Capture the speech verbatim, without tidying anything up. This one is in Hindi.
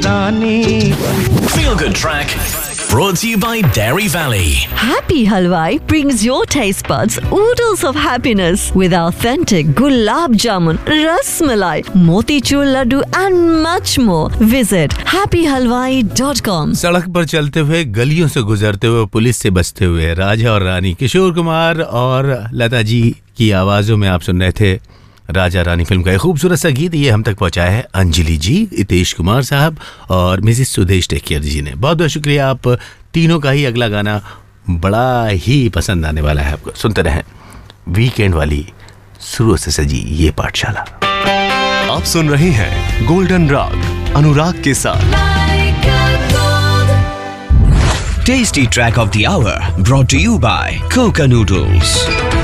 Feel Good Track brought to you by Dairy Valley. Happy Halwai brings your taste buds oodles of happiness with authentic gulab jamun, ras malai, motichur laddu and much more. Visit happy halwai dot com. सड़क पर चलते हुए, गलियों से गुजरते हुए, पुलिस से बचते हुए, राजा और रानी किशोर कुमार और लता जी की आवाजों में आप सुन रहे थे राजा रानी फिल्म का एक खूबसूरत सा गीत। ये हम तक पहुंचाया है अंजलि जी, हितेश कुमार साहब और मिसेस सुदेश टेकियर जी ने। बहुत बहुत शुक्रिया। आप तीनों का ही अगला गाना बड़ा ही पसंद आने वाला है आपको। सुनते रहें वीकेंड वाली शुरू से सजी ये पाठशाला। आप सुन रहे हैं गोल्डन राग अनुराग के साथ। Tasty Track of the Hour brought to you by Coca Noodles.